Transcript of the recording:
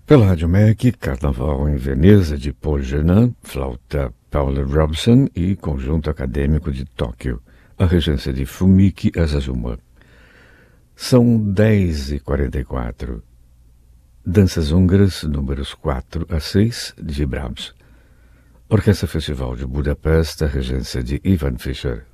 Pela Rádio MEC, Carnaval em Veneza, de Paul Genin, flauta Paula Robson e Conjunto Acadêmico de Tóquio, a regência de Fumiki Asazuma. São 10h44. Danças húngaras, números 4 a 6, de Brahms. Orquestra Festival de Budapeste, a regência de Ivan Fischer.